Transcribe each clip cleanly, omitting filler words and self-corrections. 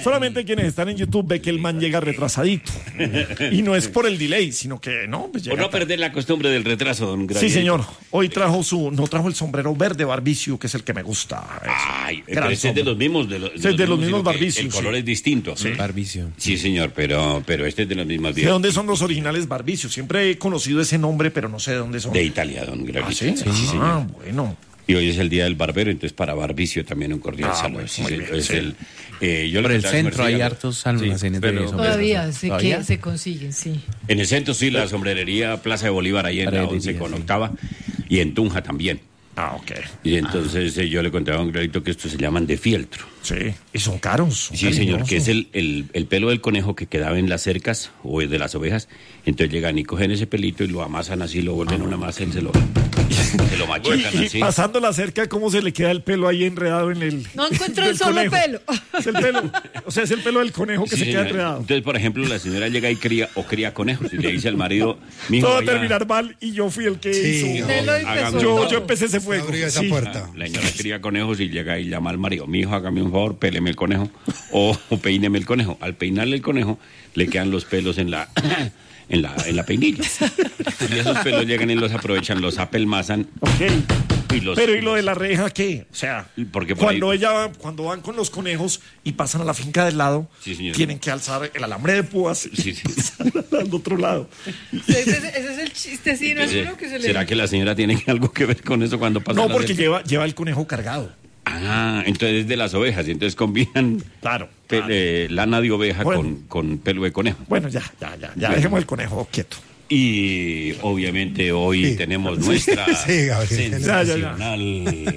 Solamente quienes están en YouTube ve que el man llega retrasadito. Y no es por el delay, sino que no, pues llega Por no perder la costumbre del retraso, don Graviel. Sí, señor. Hoy no trajo el sombrero verde Barbicio, que es el que me gusta. Ay, pero ese es de los mismos. De los mismos Barbicios. El color es distinto. Sí. Barbicio. Sí, señor, pero este es de los mismos. ¿De dónde son los originales Barbicios? Siempre he conocido ese nombre, pero no sé de dónde son. De Italia, don Graviel. ¿Ah, sí? Sí, señor. Bueno. Y hoy es el día del barbero, entonces para Barbicio también un cordial saludo. Bueno, Sí, muy sí, bien, es sí. yo Por le el contaba a centro hay Mercedes, hartos almacenes de pero- eso. Todavía, ¿Todavía? que se consiguen, sí. En el centro sí, la sombrerería Plaza de Bolívar, ahí en la Sombrerería, 11 con sí. octava, y en Tunja también. Ok. Y entonces yo le contaba a un clarito que estos se llaman de fieltro. Sí. Y son caros. Sí, señor, que es el pelo del conejo que quedaba en las cercas o de las ovejas. Entonces llegan y cogen ese pelito y lo amasan así, lo vuelven una masa y se lo machacan Y así. pasando la cerca, ¿cómo se le queda el pelo ahí enredado en el... No encuentro del un solo conejo? pelo. Es el pelo. O sea, es el pelo del conejo que Sí, se queda señor. enredado. Entonces, por ejemplo, la señora llega y cría conejos y le dice al marido, mijo, Todo va a vaya- terminar mal y yo fui el que hizo. Él lo hágame empezó. un Yo favor. empecé ese fuego. Abriga esa Sí. puerta. La señora cría conejos y llega y llama al marido, mi hijo, hágame un favor, péleme el conejo o peíneme el conejo. Al peinarle el conejo, le quedan los pelos en la peinilla. Y esos pelos llegan y los aprovechan, los apelmazan Ok. y los... Pero ¿y lo de la reja qué? O sea, Porque por cuando van con los conejos y pasan a la finca del lado, Sí, señor. tienen que alzar el alambre de púas y Sí, sí. al otro lado. Ese es el chiste, sí, no es uno que se le... ¿Será que la señora tiene algo que ver con eso cuando pasa? No, la porque cerca? lleva el conejo cargado. Ah, entonces es de las ovejas, y entonces combinan Claro. lana de oveja Bueno. con pelo de conejo. Bueno, ya, dejemos el conejo quieto. Y obviamente hoy Sí. tenemos nuestra Sí, Gabriel. sensacional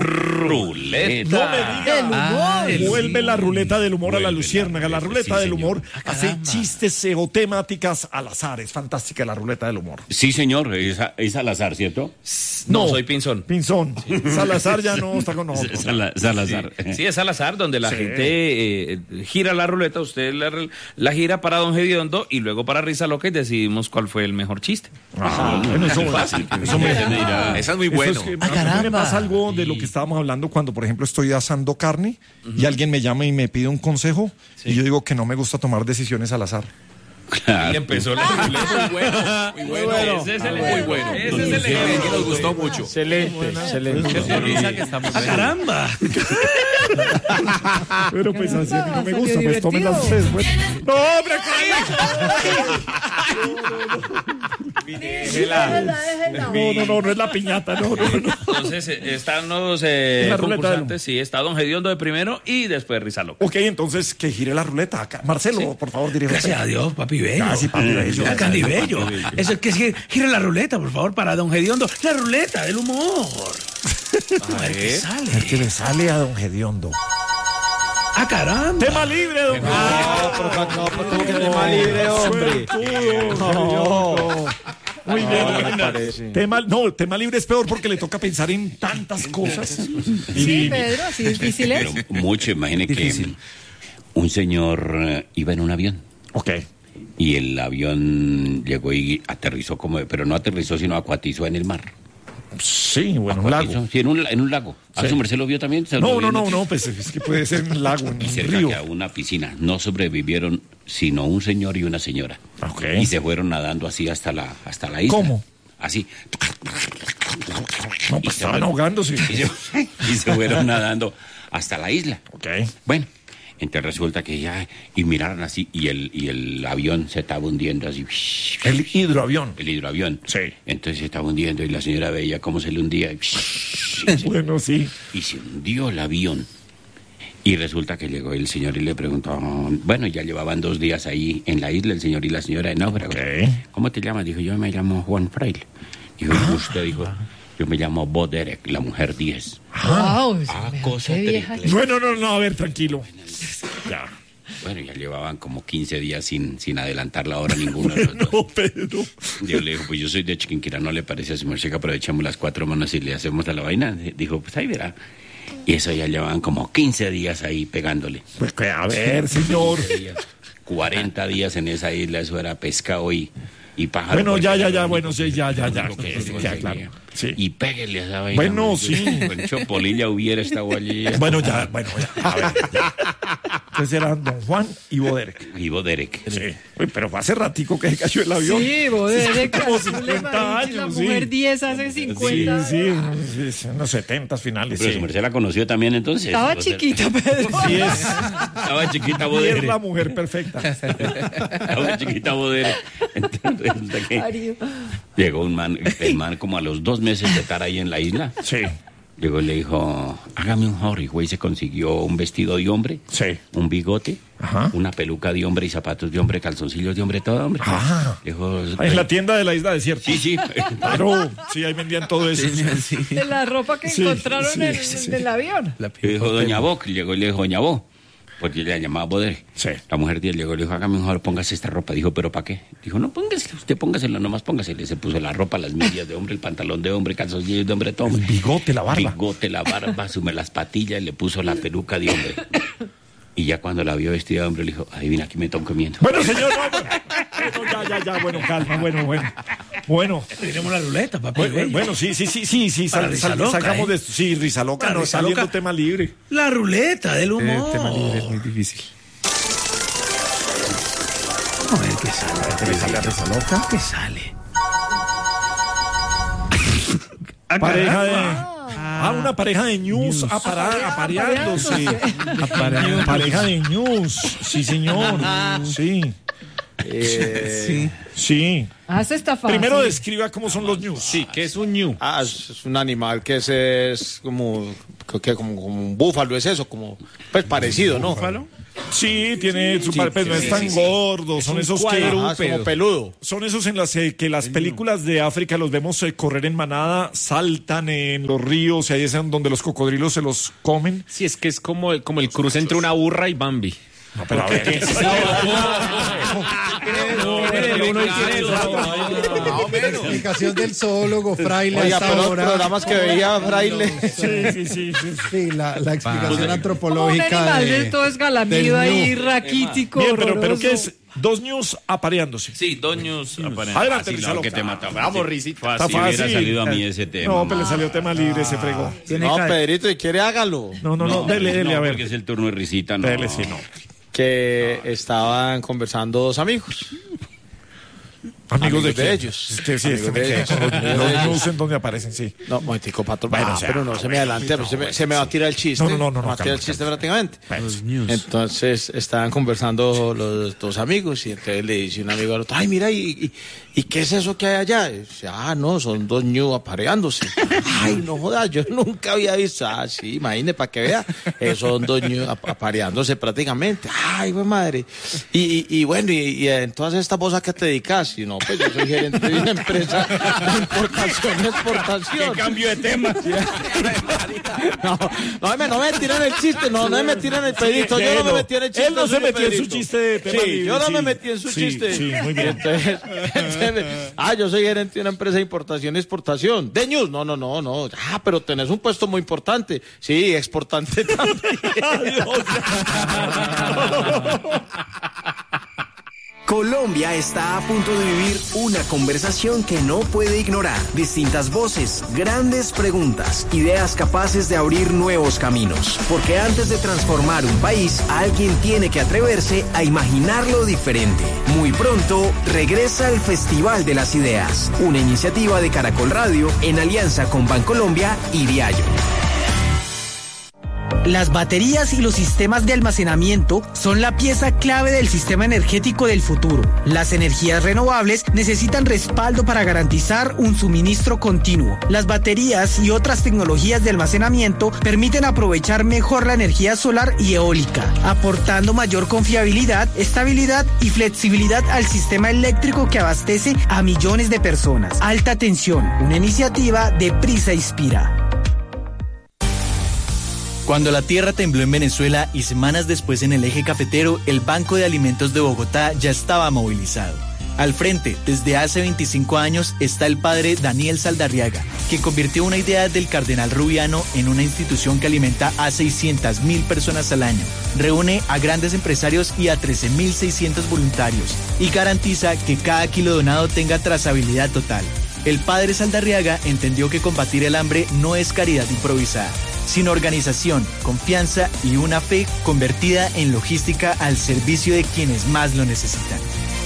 ruleta. No me diga. Del humor. Vuelve la ruleta del humor a la Vuelve luciérnaga. La ruleta sí, del señor. humor hace chistes o temáticas al azar. Es fantástica la ruleta del humor. Sí, señor, es al azar, ¿cierto? No, soy Pinzón. Pinzón. Salazar ya no está con nosotros. Salazar. Sí, es al azar, donde la Sí. gente gira la ruleta, usted la gira para Don Gediondo y luego para Risa Loca y decidimos cuál fue el mejor chiste. Bueno, eso Fácil. Eso me Esa es muy Eso bueno. es que a mí me pasa algo de lo que estábamos hablando cuando, por ejemplo, estoy asando carne y alguien me llama y me pide un consejo y yo digo que no me gusta tomar decisiones al azar. Y empezó la ruleta. Muy bueno. Ese es el muy bueno. Ese es el ejemplo. Nos gustó mucho. Excelente, excelente. ¡Caramba! Pero pues así a mí no me gusta, pues divertido. tómenlas ustedes. Pues. No, hombre, no es la piñata, no. Entonces están los La ruleta del concursantes, sí, está Don Gediondo de primero y después Risa Loca. Ok, entonces que gire la ruleta acá. Marcelo, por favor, dirige. Gracias a Dios, papi bello. Ah, sí, papi bello. Ah, Candy bello. Es el que gire la ruleta, por favor, para Don Gediondo. La ruleta del humor. A ver qué sale. El que le sale a don Gediondo. ¡Ah, caramba! Tema libre, don Tema libre, hombre. Muy bien. Tema libre es peor porque le toca pensar en tantas cosas. Sí, Pedro, así difícil es. Pero mucho, imagine que un señor iba en un avión. Ok. Y el avión llegó y aterrizó pero no aterrizó, sino acuatizó en el mar. Sí, bueno, un lago. Acuatizó, sí, en un lago. ¿A su merced lo vio también? ¿Se lo vio? No, pues es que puede ser un lago, en Y un cerca río. que a una piscina. No sobrevivieron sino un señor y una señora. Ok. Y se fueron nadando así hasta la isla. ¿Cómo? Así. No, pues estaban ahogándose. Y se fueron nadando hasta la isla. Ok. Bueno, entonces resulta que ya, y miraron así, y el avión se estaba hundiendo así. El hidroavión. El hidroavión. Sí. Entonces se estaba hundiendo y la señora veía cómo se le hundía. Bueno, sí. Y se hundió el avión. Y resulta que llegó el señor y le preguntó, bueno, ya llevaban 2 días ahí en la isla, el señor y la señora de náufragos. Ok. ¿Cómo te llamas? Dijo, yo me llamo Juan Fraile. Dijo, usted dijo, yo me llamo Bo Derek, la mujer 10. Wow, cosa qué vieja. terrible. No, a ver, tranquilo. Ya. Bueno, ya llevaban como 15 días sin adelantar la hora ninguno de los dos. No, Pedro. Yo le dijo, pues yo soy de Chiquinquirá, ¿no le parece a su merced que aprovechamos las 4 manos y le hacemos a la vaina? Dijo, pues ahí verá. Y eso ya llevaban como 15 días ahí pegándole. Pues que, a ver, señor. 40 días en esa isla, eso era pescado y pájaro. Bueno, porque ya, era lo bueno, único sí, ya. que se Ya, conseguía. claro. Sí. Y péguele a esa vaina. Bueno, man. sí. Con Chopolilla hubiera estado allí. Bueno, ya. A ver, ya. Entonces eran don Juan y Boderek. Y Boderek. Sí. Uy, pero fue hace ratico que cayó el avión. Sí, Boderek, Como tú le 50 imagines, la años, mujer sí. 10 hace 50. Sí, en los 70 finales. Pero Sí. su merced la conoció también entonces. Estaba O sea, chiquita, Pedro. Sí es. Estaba chiquita Y es Boderek. la mujer perfecta. Estaba chiquita Boderek. Entonces resulta que Mario. llegó un man, el man como a los 2 meses de estar ahí en la isla. Sí, Llegó y le dijo, hágame un favor, y güey se consiguió un vestido de hombre, sí. un bigote, Ajá. una peluca de hombre y zapatos de hombre, calzoncillos de hombre, todo hombre. Ah. Dijo, En la tienda de la isla desierta. sí, sí. Claro, sí, ahí vendían todo eso. De la ropa que Sí, encontraron sí, en sí. el avión. Y dijo Doña Bo, que llegó y le dijo Doña Bo, porque le llamaba Boder. Sí. La mujer de él llegó y le dijo, hágame un favor, póngase esta ropa. Dijo, ¿pero para qué? Dijo, no, póngasela, usted póngasela, nomás póngasela. Se puso la ropa, las medias de hombre, el pantalón de hombre, calzoncillos de hombre, todo. El bigote, la barba. Bigote, la barba, sume las patillas y le puso la peluca de hombre. Y ya cuando la vio vestida de hombre, le dijo, adivina, aquí me están comiendo. Bueno, señor, no, bueno, ya, bueno, calma, bueno. Tenemos la ruleta, papi. Bueno, sí, Para risa loca, salgamos ¿eh? de esto. Sí, risa loca, Para no risa está viendo loca. tema libre. La ruleta del humor. Tema libre es muy difícil. A ver qué sale. ¿Qué le sale a risa loca? ¿Qué sale? Pareja de... una pareja de news apareándose. Pareja de news. Sí, señor. Sí. Sí. Esa está fácil. Primero describa cómo son los news. Sí, ¿qué es un ñu? Es un animal que es como un búfalo, es eso, como pues parecido, ¿no? ¿Búfalo? Sí, tiene su pero no es tan gordo, son esos que Ajá, es como peludo. son esos en las que las películas de África los vemos correr en manada, saltan en los ríos y ahí es donde los cocodrilos se los comen. Sí, es que es como el cruce entre una burra y Bambi. No, pero a ver, ¿qué es eso? La explicación del zoólogo Fraile Oiga, hasta pero ahora. programas que veía Fraile. Sí. Sí, la explicación Como un antropológica animal de todo esgalamido del ahí, ñu. raquítico. Bien, pero horroroso. ¿qué es? Dos news apareándose. Sí, doños. Adelante, Fácil, Risa lo Loca. que te mataba. Vamos, risita. Fácil, Está hubiera fácil. salido a mí ese tema. No, pero le salió tema libre, se fregó. No, Pedrito, y quiere hágalo. No, dele, a ver. Porque es el turno de risita, no. Dele, sí, no. Que estaban conversando dos amigos. Amigos de de quién? ellos. Sí, Amigos me de quedé ellos. con los Amigos de news en donde aparecen, sí. No, momentico, patrón. Bueno, Ah, o sea, pero no se me adelante, se me va a tirar el chiste. No, Me va a tirar el calma, chiste prácticamente. Bueno, Entonces estaban conversando los dos amigos y entonces le dice un amigo al otro, ay, mira, ¿y qué es eso que hay allá? Y dice, no, son dos ñu apareándose. Ay, no jodas, yo nunca había visto. Ah, sí, imagínate para que vea. Son dos ñu apareándose prácticamente. Ay, güey, madre. Y bueno, y en todas estas cosas que te dedicas, y no, pues yo soy gerente de una empresa de importación y exportación. ¡Qué cambio de tema! No me tiran el chiste, no me tiran el pedito, yo no me metí en el chiste. Él no se suyo, metió en su Pedrito. chiste de tema Sí, libre, yo no sí. me metí en su Sí, chiste. sí, muy bien. Entonces, yo soy gerente de una empresa de importación y exportación. De news, no. Pero tenés un puesto muy importante. Sí, exportante también. Colombia está a punto de vivir una conversación que no puede ignorar. Distintas voces, grandes preguntas, ideas capaces de abrir nuevos caminos. Porque antes de transformar un país, alguien tiene que atreverse a imaginarlo diferente. Muy pronto, regresa el Festival de las Ideas, una iniciativa de Caracol Radio en alianza con Bancolombia y Diallo. Las baterías y los sistemas de almacenamiento son la pieza clave del sistema energético del futuro. Las energías renovables necesitan respaldo para garantizar un suministro continuo. Las baterías y otras tecnologías de almacenamiento permiten aprovechar mejor la energía solar y eólica, aportando mayor confiabilidad, estabilidad y flexibilidad al sistema eléctrico que abastece a millones de personas. Alta tensión, una iniciativa de Prisa Inspira. Cuando la tierra tembló en Venezuela y semanas después en el eje cafetero, el Banco de Alimentos de Bogotá ya estaba movilizado. Al frente, desde hace 25 años, está el padre Daniel Saldarriaga, que convirtió una idea del cardenal Rubiano en una institución que alimenta a 600.000 personas al año, reúne a grandes empresarios y a 13.600 voluntarios y garantiza que cada kilo donado tenga trazabilidad total. El padre Saldarriaga entendió que combatir el hambre no es caridad improvisada. sin organización, confianza y una fe convertida en logística al servicio de quienes más lo necesitan.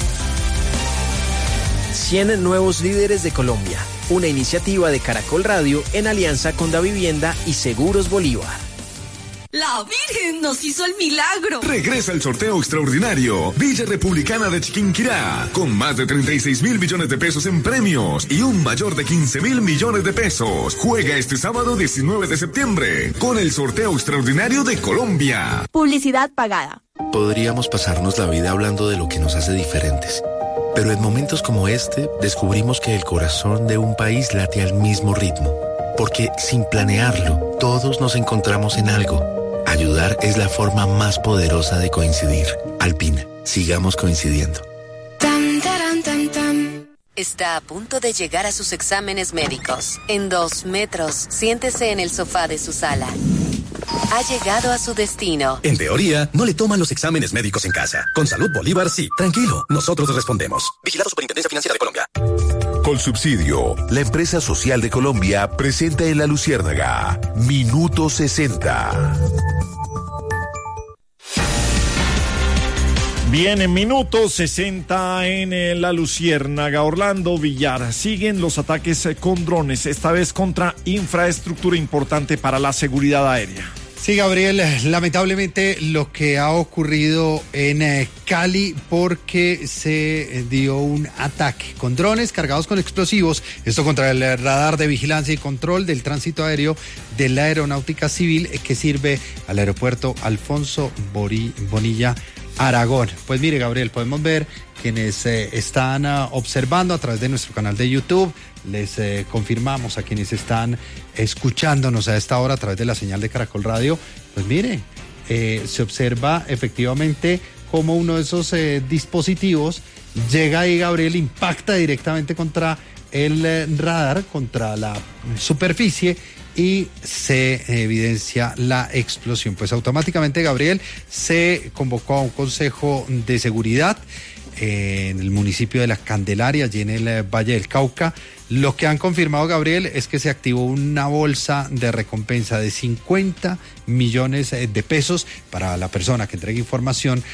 100 nuevos líderes de Colombia, una iniciativa de Caracol Radio en alianza con Davivienda y Seguros Bolívar. La Virgen nos hizo el milagro. Regresa el sorteo extraordinario Villa Republicana de Chiquinquirá, con más de 36.000 millones de pesos en premios y un mayor de 15.000 millones de pesos. Juega este sábado 19 de septiembre con el sorteo extraordinario de Colombia. Publicidad pagada. Podríamos pasarnos la vida hablando de lo que nos hace diferentes. Pero en momentos como este, descubrimos que el corazón de un país late al mismo ritmo. Porque sin planearlo, todos nos encontramos en algo. Ayudar es la forma más poderosa de coincidir. Alpina, sigamos coincidiendo. Está a punto de llegar a sus exámenes médicos. En 2 metros, siéntese en el sofá de su sala. Ha llegado a su destino. En teoría, no le toman los exámenes médicos en casa. Con Salud Bolívar, sí. Tranquilo, nosotros respondemos. Vigilado Superintendencia Financiera de Colombia. Colsubsidio, la empresa social de Colombia, presenta en La Luciérnaga Minuto 60. Bien, en minuto 60 en La Luciérnaga, Orlando Villar. Siguen los ataques con drones, esta vez contra infraestructura importante para la seguridad aérea. Sí, Gabriel, lamentablemente lo que ha ocurrido en Cali, porque se dio un ataque con drones cargados con explosivos, esto contra el radar de vigilancia y control del tránsito aéreo de la Aeronáutica Civil que sirve al aeropuerto Alfonso Bonilla Aragón. Pues mire, Gabriel, podemos ver quienes están observando a través de nuestro canal de YouTube. Les confirmamos a quienes están escuchándonos a esta hora a través de la señal de Caracol Radio. Pues mire, se observa efectivamente cómo uno de esos dispositivos llega ahí, Gabriel, impacta directamente contra el radar, contra la superficie, y se evidencia la explosión. Pues automáticamente, Gabriel, se convocó a un consejo de seguridad en el municipio de La Candelaria, allí en el Valle del Cauca. Lo que han confirmado, Gabriel, es que se activó una bolsa de recompensa de 50 millones de pesos para la persona que entregue información